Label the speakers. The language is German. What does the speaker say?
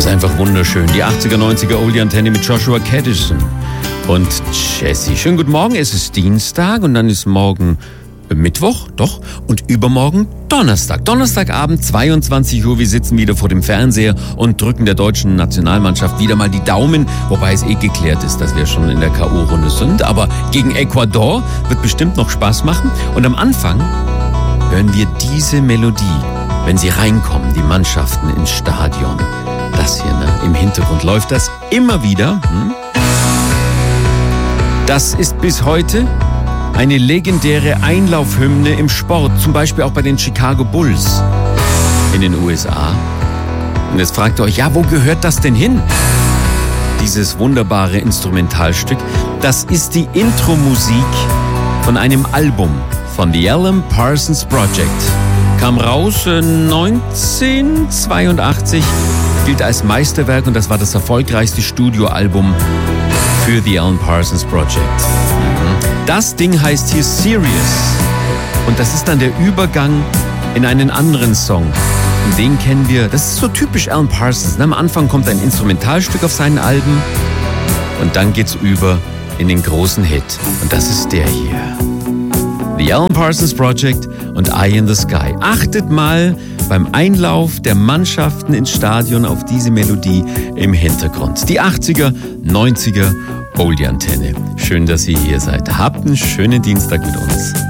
Speaker 1: Das ist einfach wunderschön. Die 80er, 90er Oldie-Antenne mit Joshua Caddison und Jessie. Schönen guten Morgen, es ist Dienstag und dann ist morgen Mittwoch, doch, und übermorgen Donnerstag. Donnerstagabend, 22 Uhr, wir sitzen wieder vor dem Fernseher und drücken der deutschen Nationalmannschaft wieder mal die Daumen, wobei es geklärt ist, dass wir schon in der K.O.-Runde sind. Aber gegen Ecuador wird bestimmt noch Spaß machen. Und am Anfang hören wir diese Melodie, wenn sie reinkommen, die Mannschaften ins Stadion. Das hier, ne? Im Hintergrund läuft das immer wieder. Das ist bis heute eine legendäre Einlaufhymne im Sport, zum Beispiel auch bei den Chicago Bulls in den USA. Und jetzt fragt ihr euch, ja, wo gehört das denn hin? Dieses wunderbare Instrumentalstück, das ist die Intro-Musik von einem Album von The Alan Parsons Project. Kam raus 1982, gilt als Meisterwerk und das war das erfolgreichste Studioalbum für The Alan Parsons Project. Das Ding heißt hier Serious und das ist dann der Übergang in einen anderen Song. Und den kennen wir, das ist so typisch Alan Parsons. Am Anfang kommt ein Instrumentalstück auf seinen Alben und dann geht's über in den großen Hit. Und das ist der hier. The Alan Parsons Project und Eye in the Sky. Achtet mal beim Einlauf der Mannschaften ins Stadion auf diese Melodie im Hintergrund. Die 80er, 90er Oldie-Antenne. Schön, dass ihr hier seid. Habt einen schönen Dienstag mit uns.